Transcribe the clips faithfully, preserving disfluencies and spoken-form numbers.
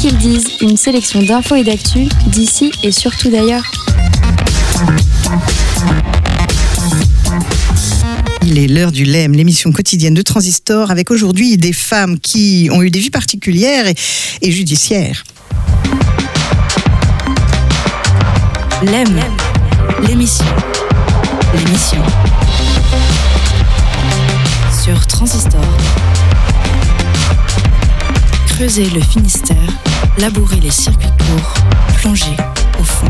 qu'ils disent, une sélection d'infos et d'actu d'ici et surtout d'ailleurs. Il est l'heure du L E M, l'émission quotidienne de Transistor, avec aujourd'hui des femmes qui ont eu des vies particulières et, et judiciaires. L E M, l'émission. L'émission. Sur Transistor. Creuser le Finistère, labourer les circuits courts, plonger au fond.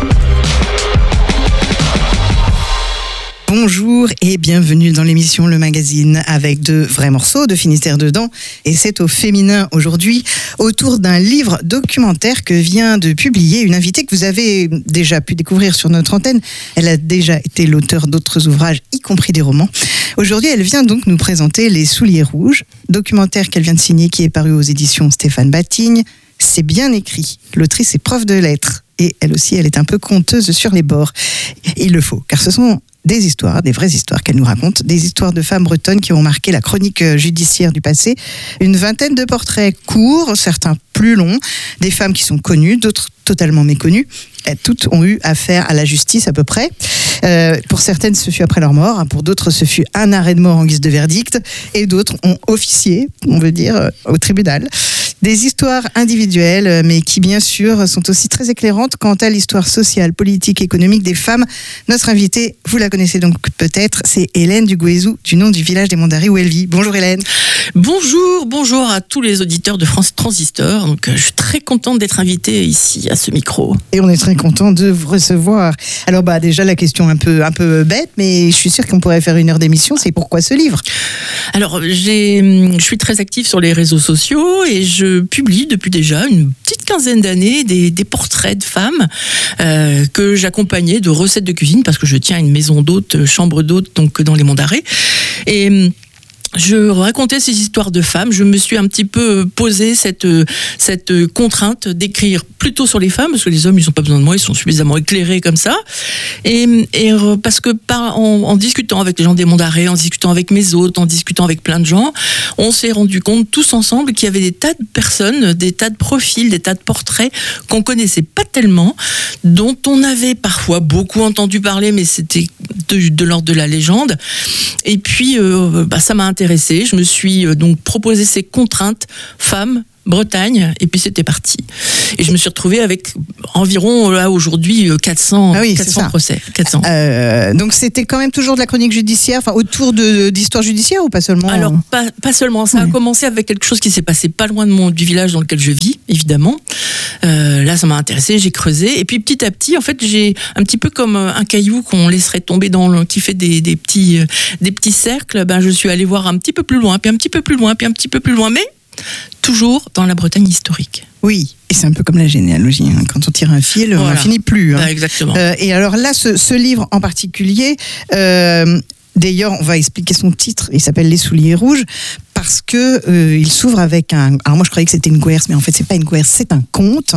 Bonjour et bienvenue dans l'émission Le Magazine avec de vrais morceaux de Finistère dedans. Et c'est au féminin aujourd'hui autour d'un livre documentaire que vient de publier une invitée que vous avez déjà pu découvrir sur notre antenne. Elle a déjà été l'auteur d'autres ouvrages, y compris des romans. Aujourd'hui, elle vient donc nous présenter Les Souliers Rouges, documentaire qu'elle vient de signer qui est paru aux éditions Stéphane Batigne. C'est bien écrit. L'autrice est prof de lettres et elle aussi, elle est un peu conteuse sur les bords. Il le faut, car ce sont des histoires, des vraies histoires qu'elle nous raconte, des histoires de femmes bretonnes qui ont marqué la chronique judiciaire du passé. Une vingtaine de portraits courts, certains plus longs, des femmes qui sont connues, d'autres totalement méconnues. Toutes ont eu affaire à la justice à peu près. Euh, pour certaines, ce fut après leur mort. Pour d'autres, ce fut un arrêt de mort en guise de verdict. Et d'autres ont officié, on veut dire, au tribunal. Des histoires individuelles, mais qui, bien sûr, sont aussi très éclairantes quant à l'histoire sociale, politique, économique des femmes. Notre invitée, vous la connaissez donc peut-être, c'est Hélène Dugouezou, du nom du village des Mondaris où elle vit. Bonjour Hélène. Bonjour, bonjour à tous les auditeurs de France Transistor. Donc, je suis très contente d'être invitée ici, à ce micro. Et on est très content de vous recevoir. Alors, bah, déjà, la question un peu, un peu bête, mais je suis sûre qu'on pourrait faire une heure d'émission. C'est pourquoi ce livre ? Alors, j'ai, je suis très active sur les réseaux sociaux et je publie depuis déjà une petite quinzaine d'années des, des portraits de femmes euh, que j'accompagnais de recettes de cuisine parce que je tiens une maison d'hôtes, chambre d'hôtes, donc dans les Monts d'Arrée. Et je racontais ces histoires de femmes. Je me suis un petit peu posé cette, cette contrainte d'écrire plutôt sur les femmes, parce que les hommes, ils n'ont pas besoin de moi, ils sont suffisamment éclairés comme ça. Et, et parce que par, en, en discutant avec les gens des Monts d'Arrée, en discutant avec mes hôtes, en discutant avec plein de gens, on s'est rendu compte tous ensemble qu'il y avait des tas de personnes, des tas de profils, des tas de portraits qu'on connaissait pas tellement, dont on avait parfois beaucoup entendu parler, mais c'était de, de l'ordre de la légende. Et puis, euh, bah, ça m'a intéressé. Je me suis donc proposé ces contraintes femmes, Bretagne, et puis c'était parti. Et je me suis retrouvée avec environ, là, aujourd'hui, quatre cents, ah oui, quatre cents procès. quatre cents. Euh, donc c'était quand même toujours de la chronique judiciaire, enfin autour de, d'histoire judiciaire ou pas seulement ? Alors, pas, pas seulement. Ça oui. a commencé avec quelque chose qui s'est passé pas loin de mon, du village dans lequel je vis, évidemment. Euh, là, ça m'a intéressé, j'ai creusé. Et puis petit à petit, en fait, j'ai un petit peu comme un caillou qu'on laisserait tomber dans le, qui fait des, des, petits, des petits cercles. Ben, je suis allée voir un petit peu plus loin, puis un petit peu plus loin, puis un petit peu plus loin, mais toujours dans la Bretagne historique. Oui, et c'est un peu comme la généalogie. Hein. Quand on tire un fil, voilà. On n'en finit plus. Hein. Bah, exactement. Euh, et alors là, ce, ce livre en particulier, euh, d'ailleurs, on va expliquer son titre. Il s'appelle Les Souliers Rouges parce que euh, il s'ouvre avec un. Alors moi, je croyais que c'était une coerce, mais en fait, c'est pas une coerce, c'est un conte.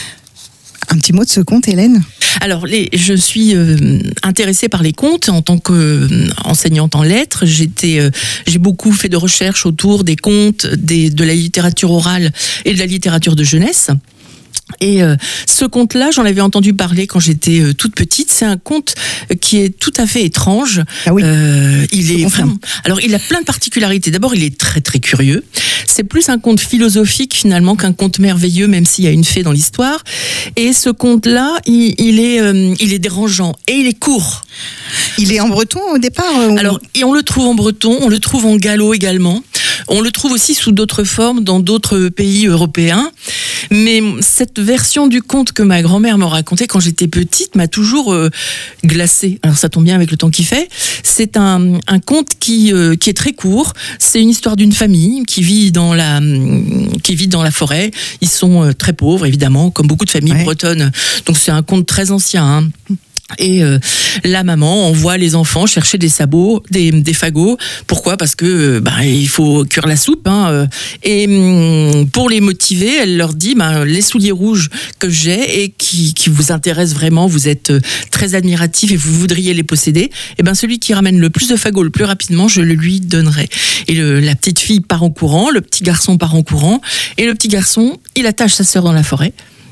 Un petit mot de ce conte, Hélène ? Alors, les, je suis euh, intéressée par les contes en tant qu'enseignante euh, en lettres. J'étais, euh, j'ai beaucoup fait de recherches autour des contes, des, de la littérature orale et de la littérature de jeunesse. Et euh, ce conte-là, j'en avais entendu parler quand j'étais euh, toute petite. C'est un conte qui est tout à fait étrange. Ah oui. Euh, il est vraiment. Alors, il a plein de particularités. D'abord, il est très très curieux. C'est plus un conte philosophique finalement qu'un conte merveilleux, même s'il y a une fée dans l'histoire. Et ce conte-là, il, il est, euh, il est dérangeant et il est court. Il est en breton au départ. Ou... Alors, et on le trouve en breton, on le trouve en gallo également. On le trouve aussi sous d'autres formes dans d'autres pays européens. Mais cette version du conte que ma grand-mère me racontait quand j'étais petite m'a toujours euh, glacée. Alors ça tombe bien avec le temps qu'il fait. C'est un, un conte qui, euh, qui est très court. C'est une histoire d'une famille qui vit dans la, qui vit dans la forêt. Ils sont euh, très pauvres, évidemment, comme beaucoup de familles ouais. bretonnes. Donc c'est un conte très ancien, hein. Et euh, la maman envoie les enfants chercher des sabots, des, des fagots. Pourquoi ? Parce que bah, il faut cuire la soupe. Hein, et hum, donc pour les motiver, elle leur dit ben, les souliers rouges que j'ai et qui, qui vous intéressent vraiment, vous êtes très admiratifs et vous voudriez les posséder, et ben celui qui ramène le plus de fagots le plus rapidement, je le lui donnerai. Et le, la petite fille part en courant, le petit garçon part en courant, et le petit garçon, il attache sa sœur dans la forêt.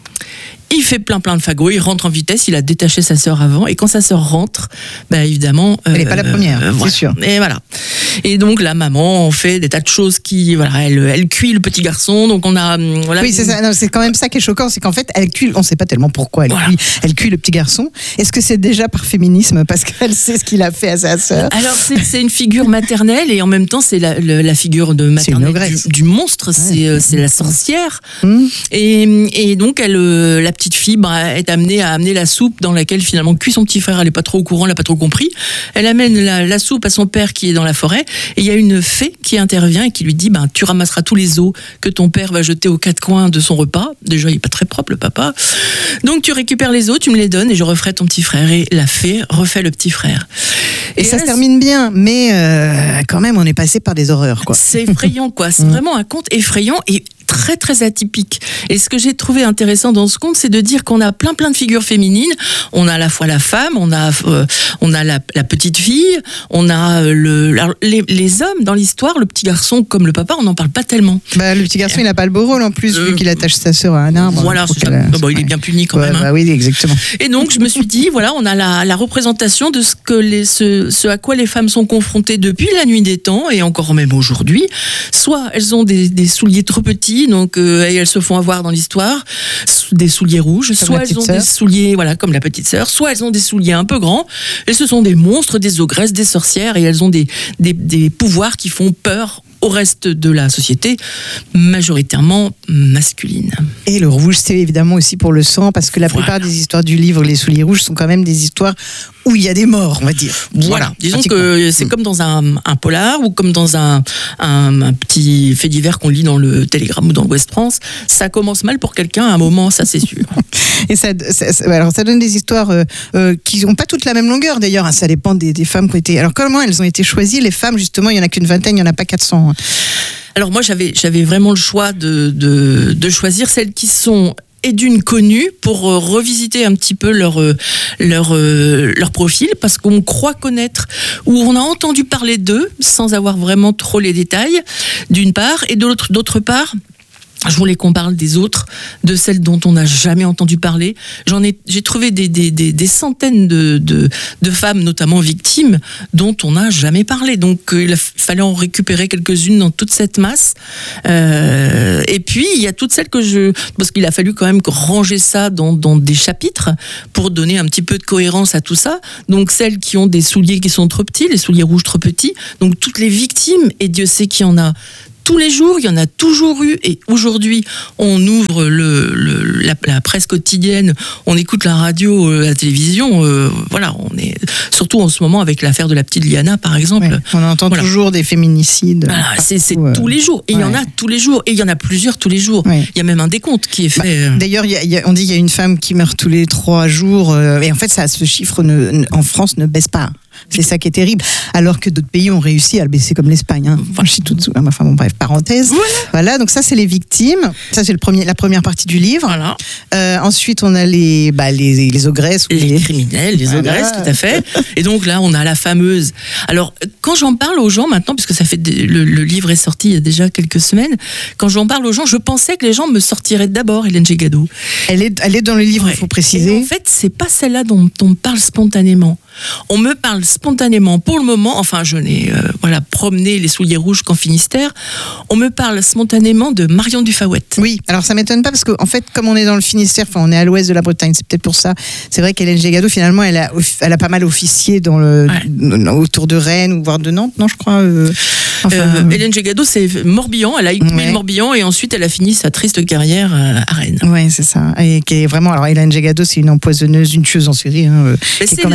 Il fait plein plein de fagots, il rentre en vitesse, il a détaché sa sœur avant, et quand sa sœur rentre, bah évidemment... Elle n'est euh, pas la première, euh, c'est voilà. sûr. Et voilà. Et donc la maman fait des tas de choses qui... Voilà, elle, elle cuit le petit garçon, donc on a... Voilà, oui, c'est ça, non, c'est quand même ça qui est choquant, c'est qu'en fait, elle cuit, on ne sait pas tellement pourquoi elle, voilà. cuit, elle cuit le petit garçon. Est-ce que c'est déjà par féminisme, parce qu'elle sait ce qu'il a fait à sa sœur? Alors c'est, c'est une figure maternelle, et en même temps c'est la, la, la figure de maternelle du, du monstre, ouais. c'est, c'est la sorcière. Mmh. Et, et donc elle, la petite fille bah, est amenée à amener la soupe dans laquelle finalement cuit son petit frère. Elle n'est pas trop au courant, elle n'a pas trop compris. Elle amène la, la soupe à son père qui est dans la forêt, et il y a une fée qui intervient et qui lui dit bah, tu ramasseras tous les os que ton père va jeter aux quatre coins de son repas. Déjà il n'est pas très propre le papa, donc tu récupères les os, tu me les donnes et je referai ton petit frère. Et la fée refait le petit frère. Et, et ça se termine bien, mais euh, quand même on est passé par des horreurs, quoi. C'est effrayant, quoi. C'est mmh. vraiment un conte effrayant et très très atypique. Et ce que j'ai trouvé intéressant dans ce conte, c'est de dire qu'on a plein plein de figures féminines. On a à la fois la femme, on a euh, on a la, la petite fille, on a le la, les, les hommes dans l'histoire. Le petit garçon comme le papa, on n'en parle pas tellement. Bah, le petit garçon, il n'a pas le beau rôle en plus, euh, vu qu'il attache sa sœur à un arbre. Voilà, c'est ça. Oh, bah, il est bien puni quand ouais, même. Hein. Bah oui, exactement. Et donc je me suis dit, voilà, on a la, la représentation de ce que les ce, ce à quoi les femmes sont confrontées depuis la nuit des temps et encore même aujourd'hui. Soit elles ont des, des souliers trop petits, donc euh, et elles se font avoir dans l'histoire, des souliers rouges, comme soit elles ont sœur. Des souliers, voilà, comme la petite sœur, soit elles ont des souliers un peu grands, et ce sont des monstres, des ogresses, des sorcières, et elles ont des, des, des pouvoirs qui font peur au reste de la société, majoritairement masculine. Et le rouge, c'est évidemment aussi pour le sang, parce que la voilà. plupart des histoires du livre, les souliers rouges, sont quand même des histoires où il y a des morts, on va dire. Voilà. voilà. Disons que c'est comme dans un, un polar ou comme dans un, un, un petit fait divers qu'on lit dans le Télégramme ou dans l'Ouest France. Ça commence mal pour quelqu'un à un moment, ça c'est sûr. Et ça, ça, alors ça donne des histoires euh, euh, qui n'ont pas toutes la même longueur d'ailleurs. Hein, ça dépend des, des femmes qui ont été. Alors comment elles ont été choisies, les femmes justement? Il n'y en a qu'une vingtaine, il n'y en a pas quatre cents. Hein. Alors moi j'avais, j'avais vraiment le choix de, de, de choisir celles qui sont et d'une connue pour euh, revisiter un petit peu leur, euh, leur, euh, leur profil, parce qu'on croit connaître ou on a entendu parler d'eux sans avoir vraiment trop les détails, d'une part, et d'autre, d'autre part, je voulais qu'on parle des autres, de celles dont on n'a jamais entendu parler. J'en ai, j'ai trouvé des, des, des, des centaines de, de, de femmes, notamment victimes, dont on n'a jamais parlé. Donc, euh, il fallait en récupérer quelques-unes dans toute cette masse. Euh, et puis, il y a toutes celles que je... Parce qu'il a fallu quand même ranger ça dans, dans des chapitres pour donner un petit peu de cohérence à tout ça. Donc, celles qui ont des souliers qui sont trop petits, les souliers rouges trop petits. Donc, toutes les victimes, et Dieu sait qu'il y en a tous les jours, il y en a toujours eu, et aujourd'hui, on ouvre le, le, la, la presse quotidienne, on écoute la radio, la télévision, euh, voilà, on est surtout en ce moment avec l'affaire de la petite Liana, par exemple. Ouais, on entend voilà. toujours des féminicides. Voilà, c'est, c'est euh, tous les jours, et il ouais. y en a tous les jours, et il y en a plusieurs tous les jours. Ouais. Il y a même un décompte qui est fait. Bah, d'ailleurs, y a, y a, on dit qu'il y a une femme qui meurt tous les trois jours, euh, et en fait, ça, ce chiffre ne, ne, en France ne baisse pas. C'est ça qui est terrible. Alors que d'autres pays ont réussi à le baisser, comme l'Espagne. Hein. Enfin, je suis toute... enfin, bon, bref, parenthèse. Voilà. voilà, donc ça, c'est les victimes. Ça, c'est le premier, la première partie du livre. Voilà. Euh, ensuite, on a les, bah, les, les ogresses. Les, les criminels, les voilà. ogresses, tout à fait. Et donc là, on a la fameuse. Alors, quand j'en parle aux gens maintenant, puisque ça fait des... le, le livre est sorti il y a déjà quelques semaines, quand j'en parle aux gens, je pensais que les gens me sortiraient d'abord Hélène Gégado. Elle est, elle est dans le livre, il ouais. faut préciser. Et en fait, c'est pas celle-là dont on me parle spontanément. On me parle spontanément, pour le moment, enfin je n'ai euh, voilà, promené les souliers rouges qu'en Finistère, on me parle spontanément de Marion Dufawette. Oui, alors ça m'étonne pas parce qu'en en fait, comme on est dans le Finistère, enfin on est à l'ouest de la Bretagne, c'est peut-être pour ça, c'est vrai qu'Hélène Gégado, finalement, elle a, elle a pas mal officié dans le, ouais. autour de Rennes ou voire de Nantes, non je crois euh, enfin, euh, Hélène Gégado, c'est Morbihan, elle a écouté ouais. le Morbihan et ensuite elle a fini sa triste carrière à Rennes. Oui, c'est ça, et qui est vraiment, alors Hélène Gégado, c'est une empoisonneuse, une tueuse en série, hein, qui est quand même la... très connue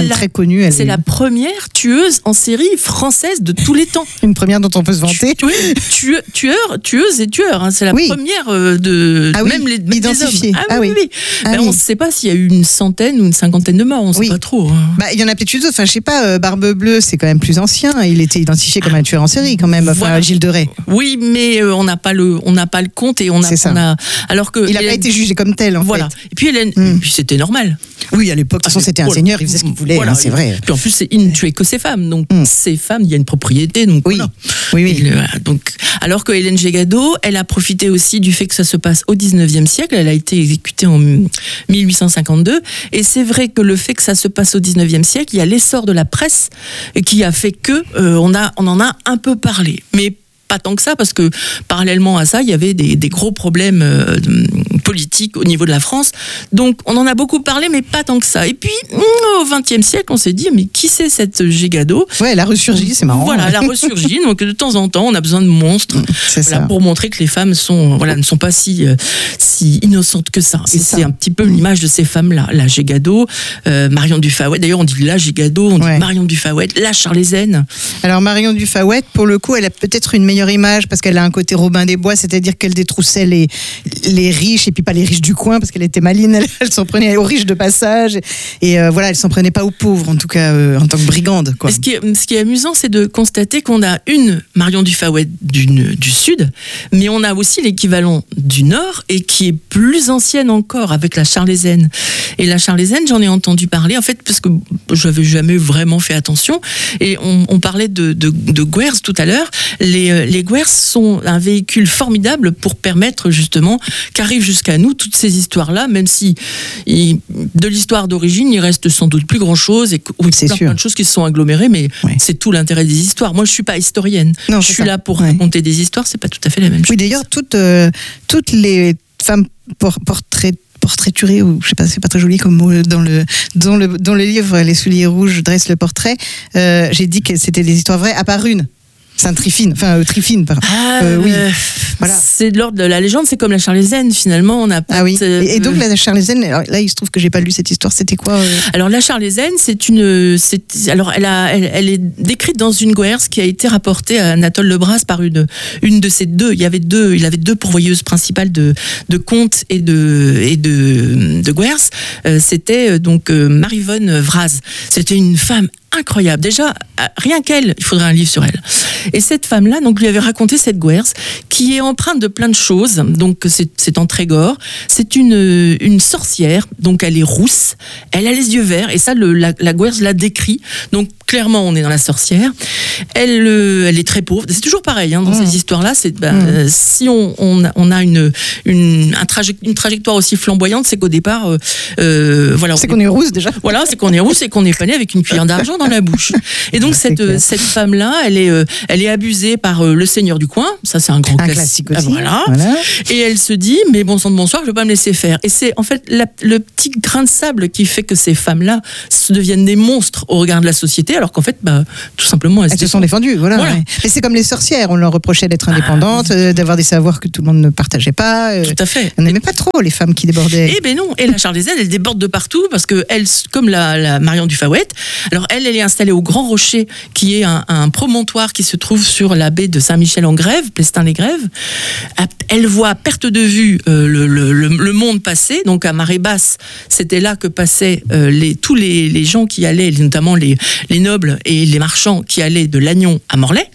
connue. Elle c'est est... la première tueuse en série française de tous les temps. Une première dont on peut se vanter. Tu, oui, tueur, tueur, tueuse et tueur. Hein, c'est la oui. première euh, de ah oui, même les même identifiée. Des hommes. Ah, ah oui, oui. oui. Ah ben, oui. On ne sait pas s'il y a eu une centaine ou une cinquantaine de morts. On ne sait oui. pas trop. Hein. Bah, il y en a peut-être eu d'autres. Enfin, je sais pas. Euh, Barbe Bleue, c'est quand même plus ancien. Il était identifié comme un tueur en série, quand même. Enfin, voilà. Gilles de Rais. Oui, mais euh, on n'a pas le, on n'a pas le compte et on a, c'est ça. on a alors que il n'a Hélène... pas été jugé comme tel. En voilà. fait. Et puis Hélène, mm. et puis c'était normal. Oui, à l'époque, de toute façon, c'était un voilà. seigneur. Il faisait ce qu'il voulait. Voilà. Hein, c'est vrai. Puis en plus, c'est, il ne tuait que ses femmes. Donc mm. ces femmes, il y a une propriété. Donc oui. voilà. Oui, oui. Il, voilà. Donc alors que Hélène Gégado, elle a profité aussi du fait que ça se passe au dix-neuvième siècle. Elle a été exécutée en mille huit cent cinquante-deux. Et c'est vrai que le fait que ça se passe au dix-neuvième siècle, il y a l'essor de la presse qui a fait que euh, on a, on en a un peu parlé. Mais pas tant que ça, parce que parallèlement à ça, il y avait des, des gros problèmes euh, politiques au niveau de la France. Donc, on en a beaucoup parlé, mais pas tant que ça. Et puis, au vingtième siècle, on s'est dit, mais qui c'est cette Gégado ? Ouais, elle a ressurgi, c'est marrant. Voilà, elle a ressurgi. Donc, de temps en temps, on a besoin de monstres c'est voilà, ça. pour montrer que les femmes sont, voilà, ne sont pas si, euh, si innocentes que ça. C'est Et ça. c'est un petit peu l'image de ces femmes-là. La Gégado, euh, Marion Dufayet. D'ailleurs, on dit la Gégado, on ouais. dit Marion Dufayet, la Charlésaine. Alors, Marion Dufayet, pour le coup, elle a peut-être une meilleure image parce qu'elle a un côté Robin des Bois, c'est-à-dire qu'elle détroussait les, les riches, et puis pas les riches du coin, parce qu'elle était maline, elle, elle s'en prenait aux riches de passage, et euh, voilà, elle s'en prenait pas aux pauvres, en tout cas, euh, en tant que brigande, quoi. Et ce, qui est, ce qui est amusant, c'est de constater qu'on a une Marion Dufayet du, du Sud, mais on a aussi l'équivalent du Nord, et qui est plus ancienne encore, avec la Charlésaine. Et la Charlésaine, j'en ai entendu parler, en fait, parce que je n'avais jamais vraiment fait attention, et on, on parlait de, de, de Guers tout à l'heure. Les, les Guers sont un véhicule formidable pour permettre justement qu'arrivent jusqu'à nous toutes ces histoires-là, même si il, de l'histoire d'origine, il reste sans doute plus grand-chose, et oui, c'est plein, sûr. plein de choses qui se sont agglomérées, mais ouais. c'est tout l'intérêt des histoires. Moi, je suis pas historienne. Non, je suis ça. là pour ouais. raconter des histoires, c'est pas tout à fait la même chose. Oui, d'ailleurs, toutes, euh, toutes les femmes por- portrait portraiturées, ou je sais pas, c'est pas très joli comme mot, dans le, dans le, dans le livre Les Souliers Rouges dresse le portrait, euh, j'ai dit que c'était des histoires vraies, à part une. Sainte-Trifine, enfin euh, Trifine, pardon. Ah, euh, oui. euh, Voilà. C'est de l'ordre de la légende, c'est comme la Charlésaine finalement. On a Ah oui. euh, Et, et donc la Charlésaine, alors, là il se trouve que j'ai pas lu cette histoire. C'était quoi euh... Alors la Charlésaine, c'est une, c'est, alors elle a, elle, elle est décrite dans une Guers qui a été rapportée à Anatole Lebras par une, une de ces deux. Il y avait deux, il avait deux pourvoyeuses principales de, de contes et de, et de, de Guers. Euh, c'était euh, donc euh, Marie-Yvonne Vraz. C'était une femme incroyable. Déjà, rien qu'elle, il faudrait un livre sur elle. Et cette femme-là, donc, lui avait raconté cette Guers, qui est empreinte de plein de choses. Donc, c'est, c'est en Trégor. C'est une, une sorcière. Donc, elle est rousse. Elle a les yeux verts. Et ça, le, la, la Guers l'a décrit. Donc, clairement, on est dans la sorcière. Elle, euh, elle est très pauvre. C'est toujours pareil, hein, dans mmh. ces histoires-là. C'est, bah, mmh. euh, si on, on, a, on a une, une, un traje, une trajectoire aussi flamboyante, c'est qu'au départ, euh, euh, voilà. C'est qu'on est rousse, déjà. Voilà, c'est qu'on est rousse et qu'on est pané avec une cuillère d'argent dans la bouche. Et donc, cette, euh, cette femme-là, elle est, euh, elle est abusée par euh, le seigneur du coin. Ça, c'est un grand un classique. classique aussi. Voilà. voilà. Et elle se dit, mais bon sang de bonsoir, je ne vais pas me laisser faire. Et c'est en fait la, le petit grain de sable qui fait que ces femmes-là se deviennent des monstres au regard de la société, alors qu'en fait, bah, tout simplement, elles, elles se sont défendues. Voilà. voilà. Ouais. Mais c'est comme les sorcières. On leur reprochait d'être indépendantes, ah, euh, d'avoir des savoirs que tout le monde ne partageait pas. Euh, tout à fait. On n'aimait pas trop les femmes qui débordaient. Eh ben non. Et la Charlésaine, elle déborde de partout parce que elle, comme la, la Marion Dufayet, alors elle, elle est installée au Grand Rocher, qui est un, un promontoire qui se trouve sur la baie de Saint-Michel-en-Grève, Plestin-les-Grèves. Elle voit à perte de vue euh, le, le, le monde passer. Donc à marée basse, c'était là que passaient euh, les, tous les, les gens qui allaient, notamment les, les nobles et les marchands qui allaient de Lannion à Morlaix.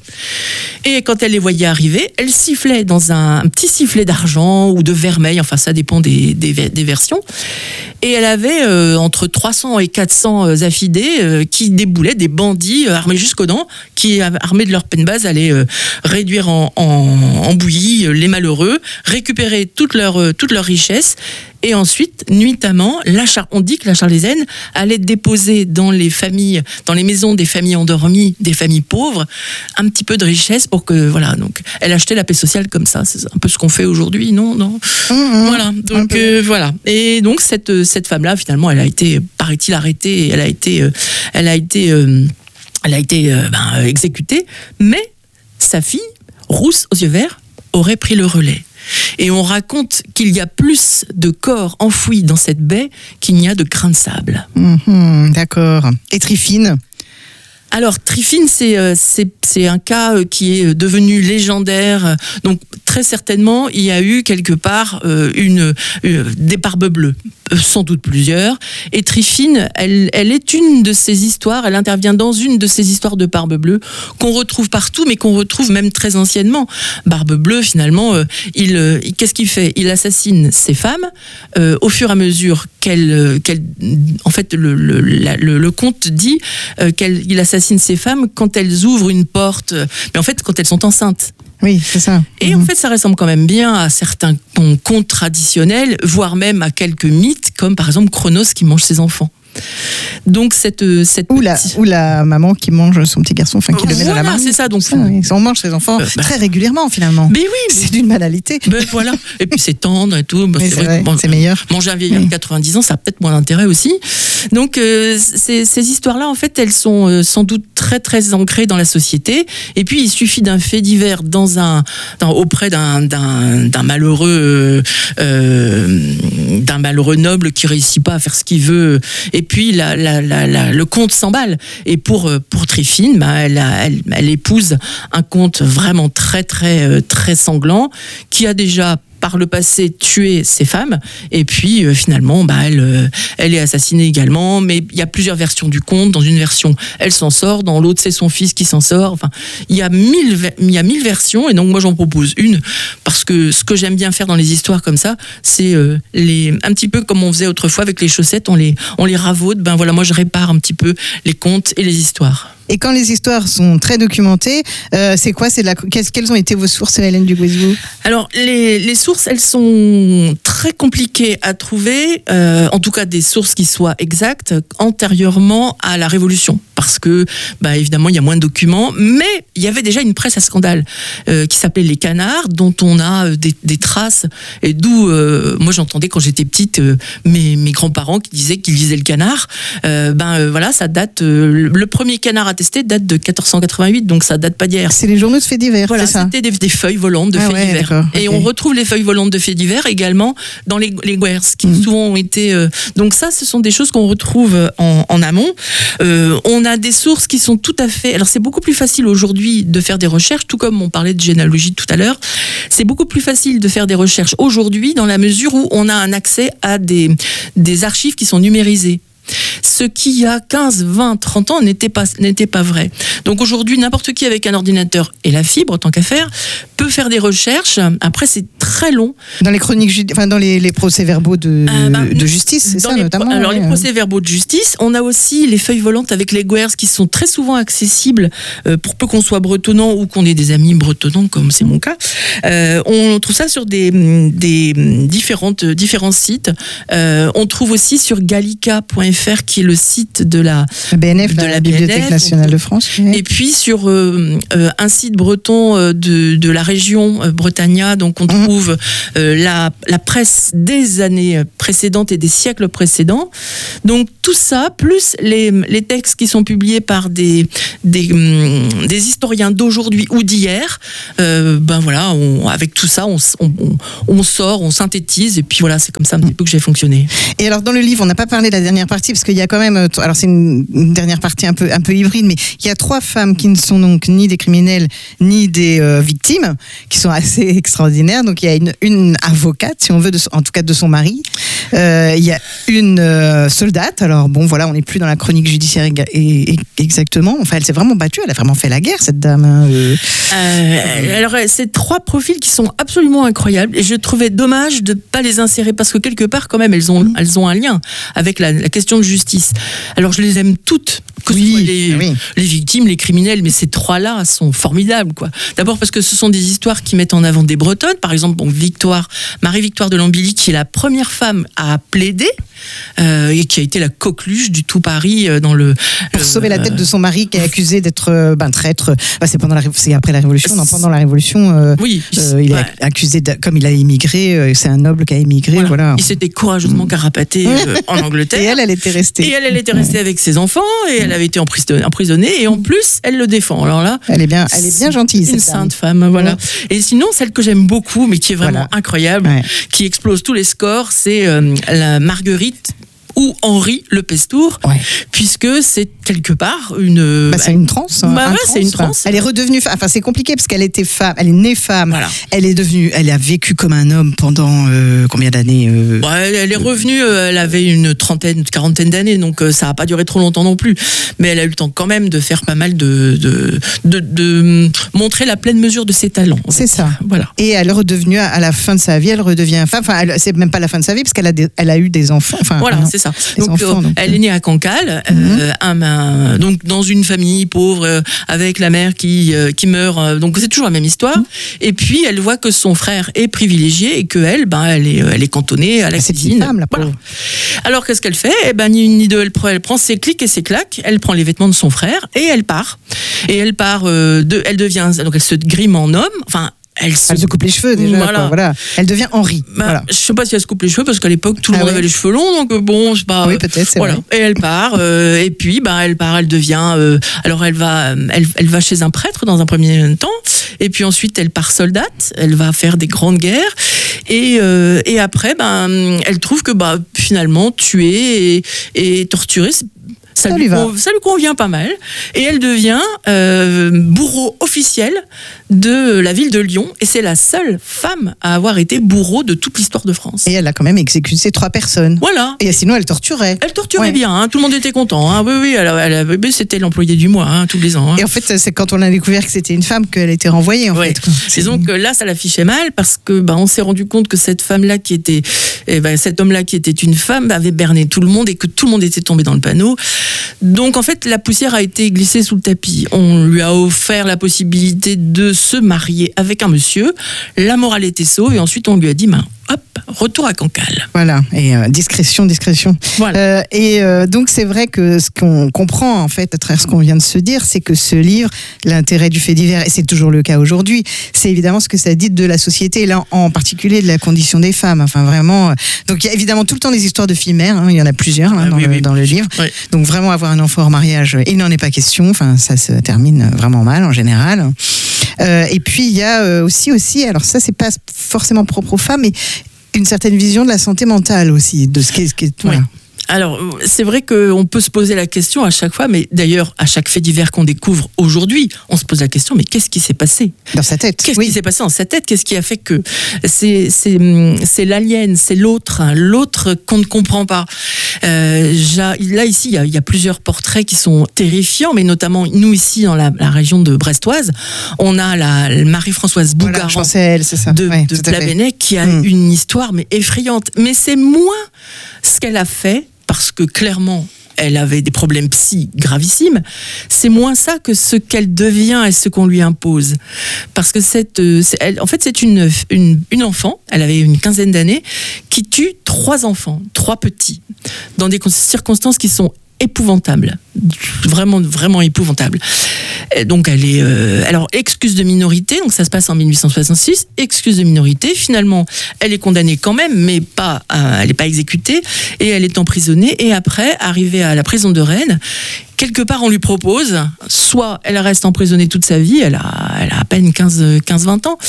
Et quand elle les voyait arriver, elle sifflait dans un, un petit sifflet d'argent ou de vermeil, enfin ça dépend des, des, des versions. Et elle avait euh, entre trois cents et quatre cents euh, affidés euh, qui déboulaient, des bandits euh, armés jusqu'aux dents, qui, armés de leur peine base, allaient euh, réduire en, en, en bouillie euh, les malheureux, récupérer toute leur, euh, toute leur richesse. Et ensuite, nuitamment, la Char- on dit que la Charlésaine allait déposer dans les familles, dans les maisons des familles endormies, des familles pauvres, un petit peu de richesse pour que, voilà, donc, elle achetait la paix sociale comme ça. C'est un peu ce qu'on fait aujourd'hui, non, non. Mmh, voilà. Donc, euh, voilà. Et donc, cette, cette femme-là, finalement, elle a été, paraît-il, arrêtée, elle a été, euh, elle a été, euh, elle a été, euh, ben, exécutée, mais sa fille, rousse aux yeux verts, aurait pris le relais. Et on raconte qu'il y a plus de corps enfouis dans cette baie qu'il n'y a de grains de sable. Mmh, d'accord. Et Tryphine ? Alors, Tryphine, c'est, euh, c'est, c'est un cas euh, qui est devenu légendaire. Donc, très certainement, il y a eu quelque part euh, une, euh, des barbes bleues, euh, sans doute plusieurs. Et Tryphine, elle, elle est une de ces histoires, elle intervient dans une de ces histoires de barbe bleue qu'on retrouve partout, mais qu'on retrouve même très anciennement. Barbe bleue, finalement, euh, il, euh, qu'est-ce qu'il fait ? Il assassine ses femmes euh, au fur et à mesure qu'elle... Euh, qu'elle en fait, le, le, la, le, le conte dit euh, qu'il assassine ces femmes quand elles ouvrent une porte, mais en fait quand elles sont enceintes. Oui, c'est ça. Et mmh. en fait, ça ressemble quand même bien à certains contes traditionnels, voire même à quelques mythes, comme par exemple Chronos qui mange ses enfants. Donc cette, cette ou, la, petite... ou la maman qui mange son petit garçon, enfin qui le met voilà, dans la main. c'est ça. Donc ça, oui. On mange ses enfants euh, bah... très régulièrement finalement. Mais oui, c'est d'une banalité. Ben voilà. Et puis c'est tendre et tout. Ben, c'est, c'est, vrai, vrai, c'est meilleur. Manger un vieillard oui. de quatre-vingt-dix ans, ça a peut-être moins d'intérêt aussi. Donc euh, ces, ces histoires-là, en fait, elles sont euh, sans doute très très ancrées dans la société. Et puis il suffit d'un fait divers dans un dans, auprès d'un, d'un, d'un malheureux euh, d'un malheureux noble qui réussit pas à faire ce qu'il veut. Et puis la, la, la, la, le conte s'emballe. Et pour, pour Tryphine, bah, elle, a, elle, elle épouse un conte vraiment très, très, très sanglant qui a déjà par le passé tué ses femmes et puis euh, finalement bah, elle, euh, elle est assassinée également, mais il y a plusieurs versions du conte. Dans une version elle s'en sort, dans l'autre c'est son fils qui s'en sort. Enfin, il y a mille, il y a mille versions et donc moi j'en propose une parce que ce que j'aime bien faire dans les histoires comme ça, c'est euh, les, un petit peu comme on faisait autrefois avec les chaussettes, on les, on les ravaude. Ben voilà, moi je répare un petit peu les contes et les histoires. Et quand les histoires sont très documentées, euh, c'est quoi c'est la, quelles ont été vos sources, Hélène Duguesou ? Alors, les, les sources, elles sont très compliquées à trouver, euh, en tout cas des sources qui soient exactes, antérieurement à la Révolution. Parce que, bah, évidemment, il y a moins de documents, mais il y avait déjà une presse à scandale euh, qui s'appelait Les Canards, dont on a des, des traces, et d'où, euh, moi j'entendais quand j'étais petite, euh, mes, mes grands-parents qui disaient qu'ils lisaient Le Canard. Euh, ben euh, voilà, ça date, euh, le premier Canard attesté date de quatorze cent quatre-vingt-huit, donc ça date pas d'hier. C'est les journaux de faits divers, voilà, c'est ça ? C'était des, des feuilles volantes de ah faits ouais, divers. D'accord, et okay. on retrouve les feuilles volantes de faits divers également dans les, les guers, qui mmh. souvent ont été... Euh, donc ça, ce sont des choses qu'on retrouve en, en amont. Euh, on a des sources qui sont tout à fait... Alors c'est beaucoup plus facile aujourd'hui de faire des recherches, tout comme on parlait de généalogie tout à l'heure. C'est beaucoup plus facile de faire des recherches aujourd'hui dans la mesure où on a un accès à des, des archives qui sont numérisées. Ce qui, il y a quinze, vingt, trente ans, n'était pas, n'était pas vrai. Donc aujourd'hui, n'importe qui avec un ordinateur et la fibre, tant qu'à faire, peut faire des recherches. Après, c'est très long. Dans les chroniques, enfin dans les, les procès-verbaux de, euh, bah, de justice, c'est ça les, notamment. Alors ouais. les procès-verbaux de justice, on a aussi les feuilles volantes avec les guers qui sont très souvent accessibles euh, pour peu qu'on soit bretonnant ou qu'on ait des amis bretonnants, comme c'est mon cas. Euh, on trouve ça sur des, des différentes, différents sites. Euh, on trouve aussi sur gallica point f r qui est le site de la, la B N F, de la, la Bibliothèque B N F, nationale de France. Et puis sur euh, euh, un site breton euh, de, de la région euh, Bretagne, donc on mmh. trouve euh, la, la presse des années précédentes et des siècles précédents. Donc tout ça, plus les, les textes qui sont publiés par des, des, hum, des historiens d'aujourd'hui ou d'hier, euh, ben voilà, on, avec tout ça, on, on, on sort, on synthétise, et puis voilà, c'est comme ça un petit peu que j'ai fonctionné. Et alors dans le livre, on n'a pas parlé de la dernière partie, parce qu'il y a quand même, alors c'est une, une dernière partie un peu, un peu hybride, mais il y a trois femmes qui ne sont donc ni des criminels, ni des euh, victimes, qui sont assez extraordinaires. Donc il y a une, une avocate, si on veut, de, en tout cas de son mari. Euh, il y a une euh, soldate. Alors bon, voilà, on n'est plus dans la chronique judiciaire et, et, exactement. Enfin, elle s'est vraiment battue, elle a vraiment fait la guerre, cette dame. Hein, euh. Euh, alors, c'est trois profils qui sont absolument incroyables, et je trouvais dommage de ne pas les insérer, parce que quelque part, quand même, elles ont, mmh. elles ont un lien avec la, la question de justice. Alors, je les aime toutes, que oui, ce soit les, oui. les victimes, les criminels, mais ces trois-là sont formidables, quoi. D'abord parce que ce sont des histoires qui mettent en avant des Bretonnes. Par exemple, donc Victoire, Marie-Victoire de Lambilly, qui est la première femme à plaider, euh, et qui a été la coqueluche du tout Paris euh, dans le... Pour euh, sauver la tête de son mari, qui est accusé d'être euh, ben, traître. Ben, c'est, pendant la, c'est après la Révolution, non, pendant la Révolution, euh, oui, euh, il est ouais. accusé, de, comme il a émigré, euh, c'est un noble qui a émigré. Voilà. Voilà. Il s'était courageusement carapaté euh, en Angleterre. Et elle, elle, est, était restée. Et elle, elle était restée avec ses enfants et elle avait été emprisonnée et en plus, elle le défend. Alors là, elle est bien, elle est bien gentille. Une cette sainte femme, voilà. Et sinon, celle que j'aime beaucoup, mais qui est vraiment voilà. incroyable, ouais. qui explose tous les scores, c'est euh, la Marguerite ou Henri Le Pestour, ouais. puisque c'est quelque part une... Bah, c'est une trans. Bah un ouais, trans, c'est une trans. Elle est redevenue... Enfin, c'est compliqué parce qu'elle était femme, elle est née femme. Voilà. Elle est devenue... Elle a vécu comme un homme pendant euh, combien d'années euh... ouais, Elle est revenue, euh, elle avait une trentaine, une quarantaine d'années, donc euh, ça n'a pas duré trop longtemps non plus. Mais elle a eu le temps quand même de faire pas mal de... de, de, de montrer la pleine mesure de ses talents. C'est ça. Voilà. Et elle est redevenue, à la fin de sa vie, elle redevient femme. Enfin, elle, c'est même pas la fin de sa vie parce qu'elle a, des, elle a eu des enfants. Enfin, voilà, non, c'est ça. Donc, enfants, donc, elle est née à Cancale, mm-hmm. euh, un, un, donc dans une famille pauvre, euh, avec la mère qui, euh, qui meurt. Euh, donc c'est toujours la même histoire. Mm-hmm. Et puis elle voit que son frère est privilégié et qu'elle, ben, elle, est, elle est cantonnée à la c'est cuisine. Une femme, la voilà. Alors qu'est-ce qu'elle fait? Eh ben, ni une ni deux, elle prend, elle prend ses clics et ses claques, elle prend les vêtements de son frère et elle part. Et elle part, euh, de, elle devient, donc elle se grime en homme. Enfin, Elle se... elle se coupe les cheveux déjà. Voilà. Quoi, voilà. Elle devient Henri. Bah, voilà. Je sais pas si elle se coupe les cheveux parce qu'à l'époque tout le ah monde ouais. avait les cheveux longs, donc bon, c'est pas. Oui, peut-être. C'est voilà. vrai. Et elle part. Euh, et puis, bah, elle part. Elle devient. Euh, alors, elle va. Elle, elle va chez un prêtre dans un premier temps. Et puis ensuite, elle part soldate. Elle va faire des grandes guerres. Et, euh, et après, ben, elle trouve que bah finalement tuer et, et torturer. Ça, ça, lui, lui ça lui convient pas mal. Et elle devient euh, bourreau officiel de la ville de Lyon. Et c'est la seule femme à avoir été bourreau de toute l'histoire de France. Et elle a quand même exécuté trois personnes. Voilà. Et sinon, elle torturait. Elle torturait ouais. bien. Hein. Tout le monde était content. Hein. Oui, oui. Elle, elle, elle, c'était l'employé du mois, hein, tous les ans. Hein. Et en fait, c'est quand on a découvert que c'était une femme qu'elle a été renvoyée. En ouais. fait. Disons que là, ça l'affichait mal parce que bah, on s'est rendu compte que cette femme-là qui était, eh ben, cet homme-là qui était une femme avait berné tout le monde et que tout le monde était tombé dans le panneau. Donc en fait, la poussière a été glissée sous le tapis. On lui a offert la possibilité de se marier avec un monsieur. La morale était sauve et ensuite on lui a dit, ben, hop, retour à Cancale. Voilà, et euh, discrétion, discrétion. Voilà. Euh, et euh, donc c'est vrai que ce qu'on comprend en fait à travers ce qu'on vient de se dire, c'est que ce livre, l'intérêt du fait divers, et c'est toujours le cas aujourd'hui, c'est évidemment ce que ça dit de la société, et là en particulier de la condition des femmes. Enfin vraiment, euh, donc il y a évidemment tout le temps des histoires de filles mères, hein, il y en a plusieurs hein, ah, dans, oui, le, oui. dans le livre. Oui. Donc vraiment avoir un enfant hors mariage, il n'en est pas question. Enfin ça se termine vraiment mal en général. Euh, et puis il y a euh, aussi aussi, alors ça c'est pas forcément propre aux femmes, mais une certaine vision de la santé mentale aussi, de ce qui est... Ce qui est voilà. Oui. Alors, c'est vrai qu'on peut se poser la question à chaque fois, mais d'ailleurs, à chaque fait divers qu'on découvre aujourd'hui, on se pose la question, mais qu'est-ce qui s'est passé dans sa tête? Qu'est-ce oui. qui s'est passé dans sa tête? Qu'est-ce qui a fait que c'est, c'est, c'est l'alien, c'est l'autre, hein, l'autre qu'on ne comprend pas. Euh, là, ici, il y, a, il y a plusieurs portraits qui sont terrifiants, mais notamment, nous, ici, dans la, la région de Brestoise, on a la Marie-Françoise Bougaran voilà, elle, c'est ça. de, ouais, de Plabennec qui a mmh. une histoire mais effrayante. Mais c'est moins ce qu'elle a fait, parce que clairement, elle avait des problèmes psy gravissimes, c'est moins ça que ce qu'elle devient et ce qu'on lui impose. Parce que cette, c'est, elle, en fait, c'est une, une, une enfant, elle avait une quinzaine d'années, qui tue trois enfants, trois petits, dans des circonstances qui sont épouvantables, vraiment vraiment épouvantables. Et donc elle est euh, alors excuse de minorité, donc ça se passe en dix-huit cent soixante-six, excuse de minorité, finalement elle est condamnée quand même, mais pas à, elle n'est pas exécutée et elle est emprisonnée. Et après, arrivée à la prison de Rennes, quelque part on lui propose soit elle reste emprisonnée toute sa vie, elle a, elle a à peine quinze vingt ans,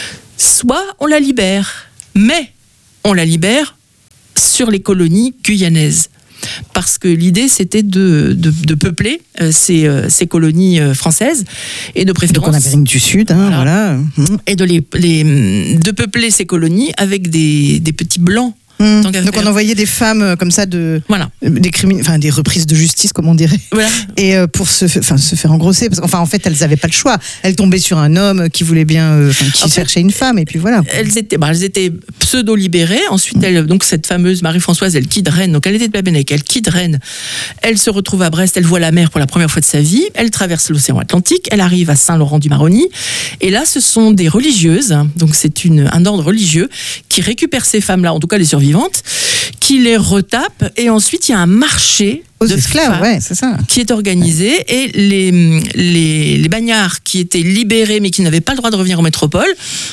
soit on la libère, mais on la libère sur les colonies guyanaises. Parce que l'idée, c'était de, de, de peupler euh, ces, euh, ces colonies euh, françaises et de préférence... Donc en Amérique du Sud, hein, voilà. voilà. Et de, les, les, de peupler ces colonies avec des, des petits blancs. Mmh. Donc on envoyait des femmes comme ça, de, voilà. des, crimin... enfin, des reprises de justice, comme on dirait, voilà. et euh, pour se, enfin, se faire engrosser. Parce qu'enfin, en fait, elles n'avaient pas le choix. Elles tombaient sur un homme qui voulait bien, euh, qui en cherchait fait, une femme, et puis voilà. Elles étaient, bah, elles étaient pseudo-libérées. Ensuite, elle, donc cette fameuse Marie-Françoise, elle quitte Rennes. Donc elle était de Plabennec, elle quitte Rennes. Elle se retrouve à Brest, elle voit la mer pour la première fois de sa vie. Elle traverse l'océan Atlantique, elle arrive à Saint-Laurent-du-Maroni. Et là, ce sont des religieuses, donc c'est une, un ordre religieux qui récupère ces femmes-là, en tout cas les survivantes, qui les retape, et ensuite il y a un marché aux de esclaves, ouais, c'est ça, qui est organisé, et les, les, les bagnards qui étaient libérés mais qui n'avaient pas le droit de revenir en métropole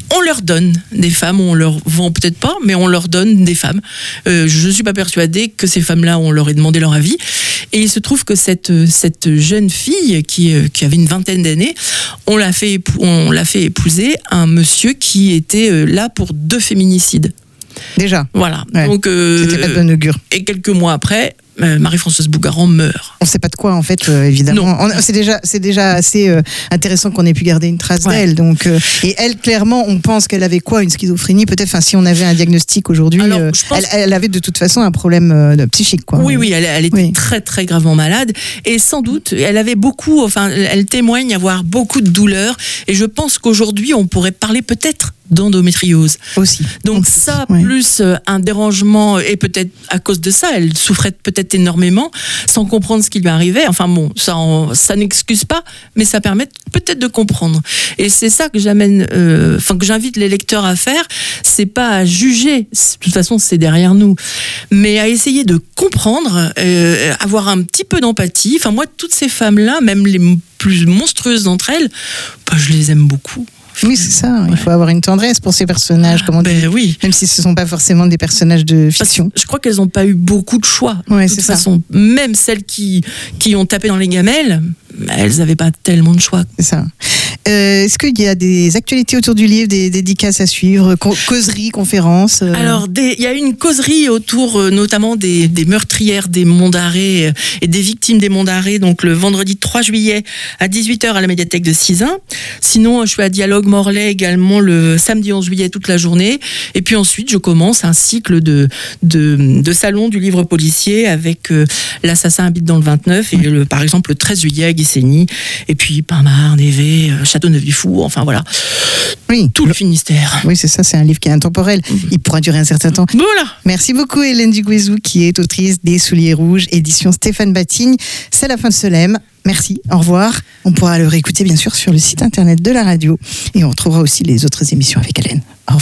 on leur donne des femmes, on leur vend peut-être pas, mais on leur donne des femmes. Euh, je ne suis pas persuadée que ces femmes-là, on leur ait demandé leur avis. Et il se trouve que cette, cette jeune fille qui, qui avait une vingtaine d'années, on l'a fait, épou- on l'a fait épouser un monsieur qui était là pour deux féminicides. Déjà. Voilà. Ouais. Donc, euh, C'était pas de bon augure. Et quelques mois après, euh, Marie-Françoise Bougaran meurt. On ne sait pas de quoi, en fait, euh, évidemment. On, c'est, déjà, c'est déjà assez euh, intéressant qu'on ait pu garder une trace Ouais. d'elle. Donc, euh, et elle, clairement, on pense qu'elle avait quoi? Une schizophrénie, peut-être. Enfin, si on avait un diagnostic aujourd'hui, Alors, euh, je pense- elle, elle avait de toute façon un problème euh, de psychique, quoi. Oui, oui, elle, elle était Oui. très, très gravement malade. Et sans doute, elle avait beaucoup, enfin, elle témoigne avoir beaucoup de douleurs. Et je pense qu'aujourd'hui, on pourrait parler peut-être d'endométriose. Aussi. Donc ça, ouais. plus euh, un dérangement, et peut-être à cause de ça, elle souffrait peut-être énormément, sans comprendre ce qui lui arrivait. Enfin bon, ça, en- ça n'excuse pas, mais ça permet peut-être de comprendre. Et c'est ça que j'amène, euh, enfin que j'invite les lecteurs à faire, c'est pas à juger, de toute façon c'est derrière nous, mais à essayer de comprendre, euh, avoir un petit peu d'empathie. Enfin moi, toutes ces femmes-là, même les m- plus monstrueuses d'entre elles, bah, je les aime beaucoup. Oui, c'est ça. Il Ouais. faut avoir une tendresse pour ces personnages, comme on dit. Ben oui. Même si ce ne sont pas forcément des personnages de fiction. Je crois qu'elles n'ont pas eu beaucoup de choix. Ouais, de c'est toute ça. façon, même celles qui, qui ont tapé dans les gamelles, elles n'avaient pas tellement de choix. C'est ça. Euh, est-ce qu'il y a des actualités autour du livre, des dédicaces à suivre, co- causeries, conférences euh... Alors, des- il y a une causerie autour euh, notamment des, des meurtrières des monts d'arrêt euh, et des victimes des monts d'arrêt, donc le vendredi trois juillet à dix-huit heures à la médiathèque de Sizun. Sinon, je suis à Dialogue Morlaix également le samedi onze juillet toute la journée. Et puis ensuite, je commence un cycle de, de, de salons du livre policier avec euh, L'assassin habite dans le vingt-neuf et le, par exemple le treize juillet à Guissény. Et puis Pinmar, Névé, euh, Châteauneuf-du-Four, enfin voilà, Oui. tout le Finistère. Oui, c'est ça, c'est un livre qui est intemporel. Il pourra durer un certain temps. Voilà. Merci beaucoup Hélène Duguezou qui est autrice des Souliers Rouges, édition Stéphane Batigne. C'est la fin de ce lemme. Merci, au revoir. On pourra le réécouter bien sûr sur le site internet de la radio et on retrouvera aussi les autres émissions avec Hélène.